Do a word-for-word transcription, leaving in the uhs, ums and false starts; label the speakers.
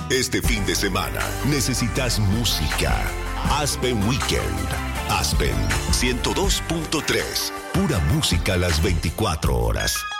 Speaker 1: Este fin de semana necesitas música. Aspen Weekend. Aspen ciento dos punto tres. Pura música a las veinticuatro horas.